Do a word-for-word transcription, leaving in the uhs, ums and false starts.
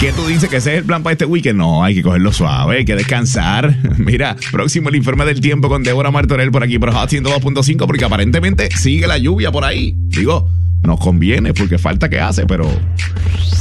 ¿Qué tú dices? ¿Que ese es el plan para este weekend? No, hay que cogerlo suave, hay que descansar. Mira, próximo el informe del tiempo con Débora Martorell por aquí por Hot ciento dos punto cinco, porque aparentemente sigue la lluvia por ahí. Digo, nos conviene porque falta que hace, pero